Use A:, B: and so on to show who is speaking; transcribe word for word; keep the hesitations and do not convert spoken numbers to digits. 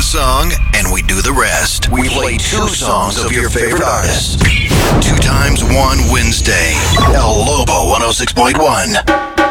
A: song, and we do the rest. We play two songs of your favorite artists. Two times one Wednesday. El Lobo one oh six point one.